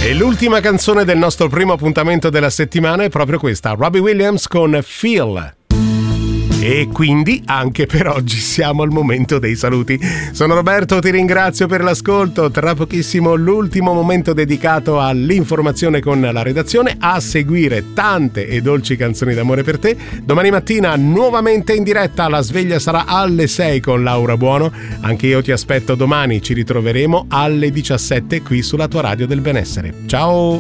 E l'ultima canzone del nostro primo appuntamento della settimana è proprio questa, Robbie Williams con Feel. E quindi anche per oggi siamo al momento dei saluti. Sono Roberto, ti ringrazio per l'ascolto. Tra pochissimo l'ultimo momento dedicato all'informazione con la redazione, a seguire tante e dolci canzoni d'amore per te. Domani mattina nuovamente in diretta, la sveglia sarà alle 6 con Laura Buono. Anche io ti aspetto domani, ci ritroveremo alle 17 qui sulla tua radio del benessere. Ciao!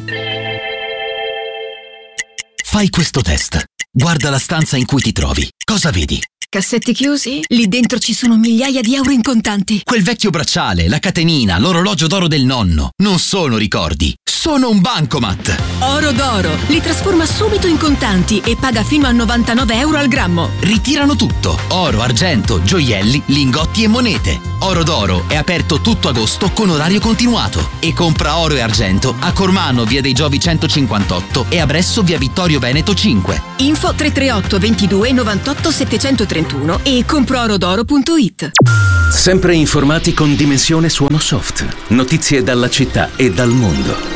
Fai questo test. Guarda la stanza in cui ti trovi. Cosa vedi? Cassetti chiusi? Lì dentro ci sono migliaia di euro in contanti. Quel vecchio bracciale, la catenina, l'orologio d'oro del nonno. Non sono ricordi, sono un bancomat. Oro d'oro. Li trasforma subito in contanti e paga fino a 99 euro al grammo. Ritirano tutto. Oro, argento, gioielli, lingotti e monete. Oro d'oro è aperto tutto agosto con orario continuato. E compra oro e argento a Cormano, via dei Giovi 158 e a Bresso, via Vittorio Veneto 5. Info 338 22 98 731 e comproorodoro.it. Sempre informati con Dimensione Suono Soft. Notizie dalla città e dal mondo.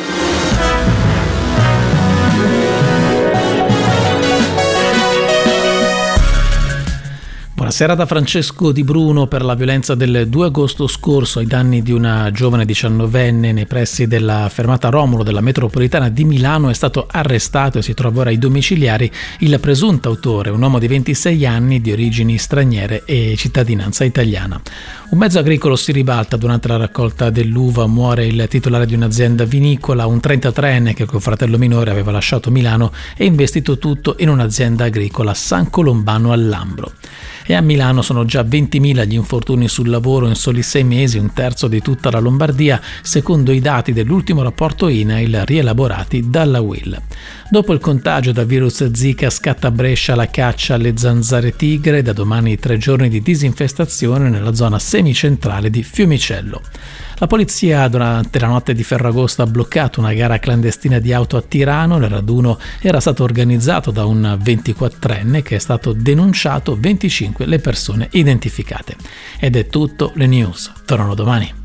Buonasera da Francesco Di Bruno. Per la violenza del 2 agosto scorso ai danni di una giovane 19enne nei pressi della fermata Romolo della metropolitana di Milano è stato arrestato e si trova ora ai domiciliari il presunto autore, un uomo di 26 anni di origini straniere e cittadinanza italiana. Un mezzo agricolo si ribalta durante la raccolta dell'uva, muore il titolare di un'azienda vinicola, un 33enne che col fratello minore aveva lasciato Milano e investito tutto in un'azienda agricola, San Colombano al Lambro. E a Milano sono già 20.000 gli infortuni sul lavoro in soli 6 mesi, un terzo di tutta la Lombardia, secondo i dati dell'ultimo rapporto INAIL rielaborati dalla UIL. Dopo il contagio da virus Zika scatta a Brescia la caccia alle zanzare tigre, da domani 3 giorni di disinfestazione nella zona semicentrale di Fiumicello. La polizia durante la notte di Ferragosto ha bloccato una gara clandestina di auto a Tirano. Il raduno era stato organizzato da un 24enne che è stato denunciato, 25 le persone identificate. Ed è tutto, le news tornano domani.